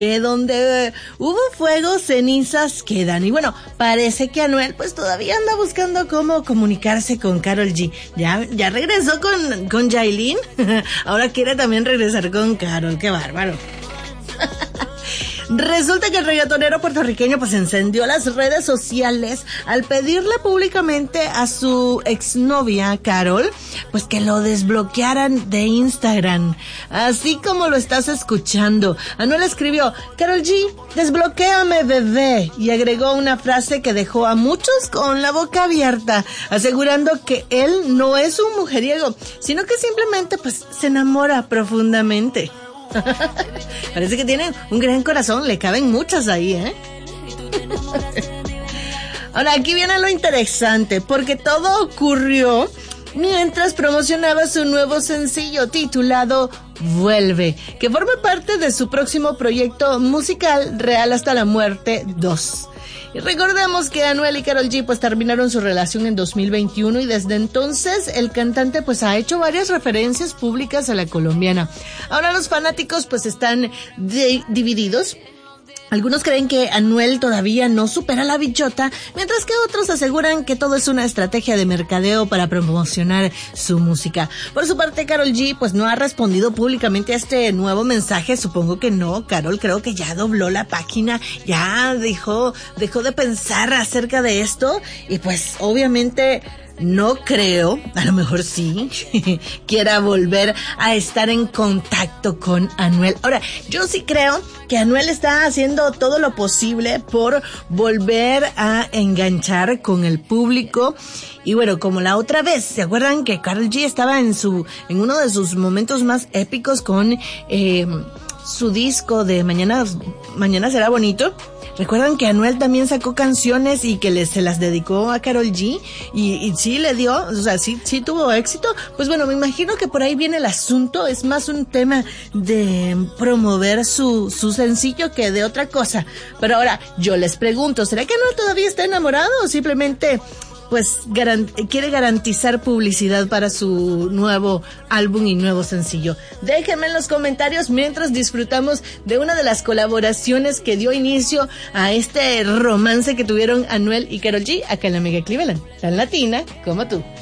que donde hubo fuego, cenizas quedan. Y bueno, parece que Anuel pues todavía anda buscando cómo comunicarse con Karol G. Ya regresó con Yailin. Ahora quiere también regresar con Karol. ¡Qué bárbaro! Resulta que el reggaetonero puertorriqueño pues encendió las redes sociales al pedirle públicamente a su exnovia Karol pues que lo desbloquearan de Instagram, así como lo estás escuchando. Anuel escribió: Karol G, desbloquéame bebé, y agregó una frase que dejó a muchos con la boca abierta, asegurando que él no es un mujeriego, sino que simplemente pues se enamora profundamente. Parece que tienen un gran corazón, le caben muchas ahí, ¿eh? Ahora, aquí viene lo interesante, porque todo ocurrió mientras promocionaba su nuevo sencillo titulado Vuelve, que forma parte de su próximo proyecto musical Real hasta la Muerte 2. Y recordemos que Anuel y Karol G pues terminaron su relación en 2021 y desde entonces el cantante pues ha hecho varias referencias públicas a la colombiana. Ahora los fanáticos pues están divididos. Algunos creen que Anuel todavía no supera a la bichota, mientras que otros aseguran que todo es una estrategia de mercadeo para promocionar su música. Por su parte, Karol G pues no ha respondido públicamente a este nuevo mensaje. Supongo que no. Karol creo que ya dobló la página, ya dejó de pensar acerca de esto y pues obviamente no creo, a lo mejor sí, quiera volver a estar en contacto con Anuel. Ahora, yo sí creo que Anuel está haciendo todo lo posible por volver a enganchar con el público. Y bueno, como la otra vez, ¿se acuerdan que Karol G estaba en uno de sus momentos más épicos con su disco de Mañana será bonito? ¿Recuerdan que Anuel también sacó canciones y que se las dedicó a Karol G? Y sí le dio, o sea, sí tuvo éxito. Pues bueno, me imagino que por ahí viene el asunto. Es más un tema de promover su sencillo que de otra cosa. Pero ahora, yo les pregunto, ¿será que Anuel todavía está enamorado o simplemente pues quiere garantizar publicidad para su nuevo álbum y nuevo sencillo? Déjenme en los comentarios mientras disfrutamos de una de las colaboraciones que dio inicio a este romance que tuvieron Anuel y Karol G acá en la Mega Cleveland, tan latina como tú.